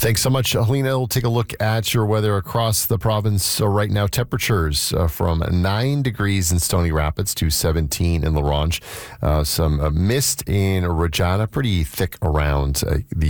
Thanks so much, Helena. We'll take a look at your weather across the province right now. Temperatures from 9 degrees in Stony Rapids to 17 in La Ronge. Some mist in Regina, pretty thick around the